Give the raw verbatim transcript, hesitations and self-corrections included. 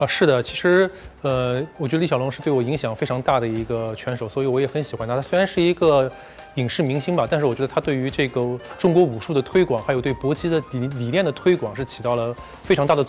啊，是的，其实，呃，我觉得李小龙是对我影响非常大的一个拳手，所以我也很喜欢他。他虽然是一个影视明星吧，但是我觉得他对于这个中国武术的推广，还有对搏击的理理念的推广，是起到了非常大的作用。